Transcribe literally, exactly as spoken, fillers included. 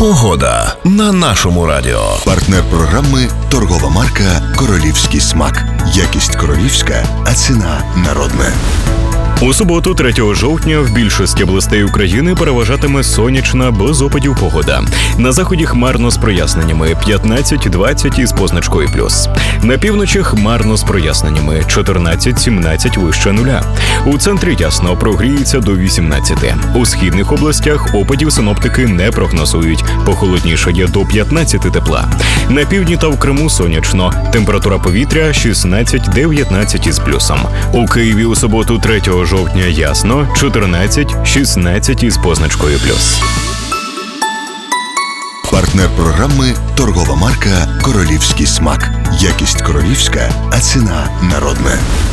Погода на нашому радіо. Партнер програми – торгова марка «Королівський смак». Якість королівська, а ціна народна. У суботу, третього жовтня, в більшості областей України переважатиме сонячна, без опадів погода. На заході хмарно з проясненнями п'ятнадцять-двадцять із позначкою плюс. На півночі хмарно з проясненнями чотирнадцять-сімнадцять вище нуля. У центрі ясно, прогріється до вісімнадцяти. У східних областях опадів синоптики не прогнозують. Похолоднішає до п'ятнадцяти тепла. На півдні та в Криму сонячно. Температура повітря шістнадцять-дев'ятнадцять із плюсом. У Києві у суботу, третього жовтня ясно, чотирнадцять-шістнадцять із позначкою плюс. Партнер програми – торгова марка «Королівський смак». Якість королівська, а ціна народна.